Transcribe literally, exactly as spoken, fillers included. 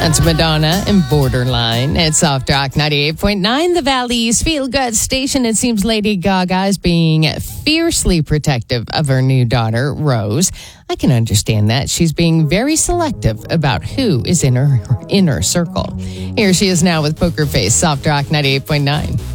That's Madonna and Borderline. It's Soft Rock ninety-eight point nine, the Valley's feel-good station. It seems Lady Gaga is being fiercely protective of her new daughter, Rose. I can understand that. She's being very selective about who is in her inner circle. Here she is now with Poker Face, Soft Rock ninety-eight point nine.